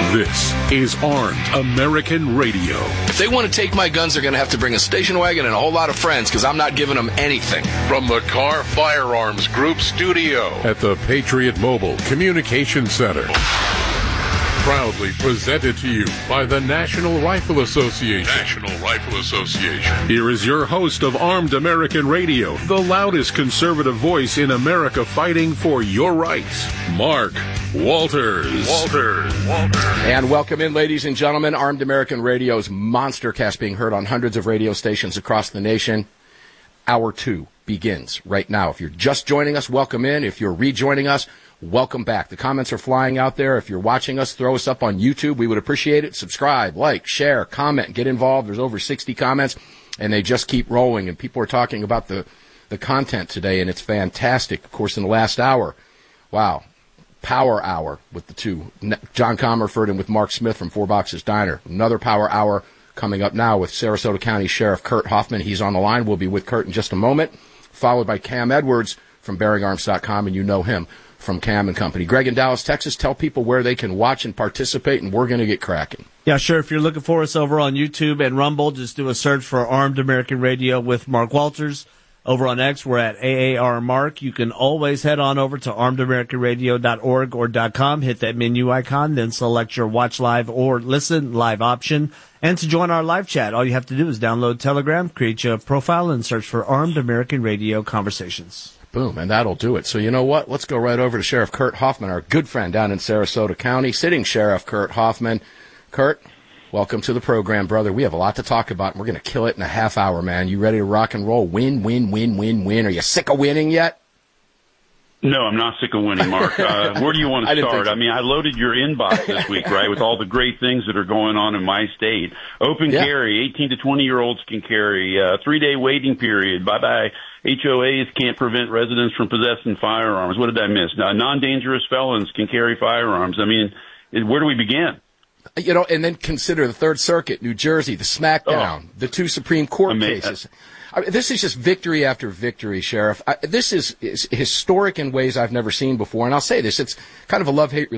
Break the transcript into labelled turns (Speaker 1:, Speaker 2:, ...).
Speaker 1: This is Armed American Radio.
Speaker 2: If they want to take my guns, they're going to have to bring a station wagon and a whole lot of friends, because I'm not giving them anything.
Speaker 1: From the Carr Firearms Group studio at the Patriot Mobile Communication Center. Proudly presented to you by the National Rifle Association. Here is your host of Armed American Radio, the loudest conservative voice in America fighting for your rights, Mark Walters.
Speaker 2: And welcome in, ladies and gentlemen. Armed American Radio's monster cast being heard on hundreds of radio stations across the nation. Hour 2 begins right now. If you're just joining us, welcome in. If you're rejoining us, welcome back. The comments are flying out there. If you're watching us, throw us up on YouTube. We would appreciate it. Subscribe, like, share, comment, get involved. There's over 60 comments, and they just keep rolling. And people are talking about the content today, and it's fantastic. Of course, in the last hour, wow, Power Hour with the two, John Comerford and with Mark Smith from Four Boxes Diner. Another Power Hour coming up now with Sarasota County Sheriff Kurt Hoffman. He's on the line. We'll be with Kurt in just a moment, followed by Cam Edwards from BearingArms.com, and you know him from Cam and Company. Greg in Dallas, Texas, tell people where they can watch and participate, and we're going to get cracking.
Speaker 3: Yeah, sure. If you're looking for us over on YouTube and Rumble, just do a search for Armed American Radio with Mark Walters. Over on X, we're at AAR Mark. You can always head on over to armedamericanradio.org or .com, hit that menu icon, then select your watch live or listen live option. And to join our live chat, all you have to do is download Telegram, create your profile, and search for Armed American Radio Conversations.
Speaker 2: Boom, and that'll do it. So you know what? Let's go right over to Sheriff Kurt Hoffman, our good friend down in Sarasota County, sitting Sheriff Kurt Hoffman. Kurt, welcome to the program, brother. We have a lot to talk about, and we're going to kill it in a half hour, man. You ready to rock and roll? Win. Are you sick of winning yet?
Speaker 4: No, I'm not sick of winning, Mark. Where do you want to start?
Speaker 2: So.
Speaker 4: I mean, I loaded your inbox this week, right, with all the great things that are going on in my state. Open carry, 18 to 20-year-olds can carry, 3-day waiting period. Bye-bye. HOAs can't prevent residents from possessing firearms. What did I miss? Non-dangerous felons can carry firearms. I mean, where do we begin?
Speaker 2: You know, and then consider the Third Circuit, New Jersey, the smackdown, the two Supreme Court cases. I mean, this is just victory after victory, Sheriff. This is historic in ways I've never seen before. And I'll say this, it's kind of a love-hate relationship.